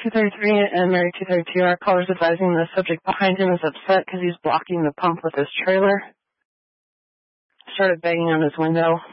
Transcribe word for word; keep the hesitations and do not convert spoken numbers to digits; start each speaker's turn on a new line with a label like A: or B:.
A: two thirty-three and Mary two thirty-two. Our caller's advising the subject behind him is upset because he's blocking the pump with his trailer. Started banging on his window.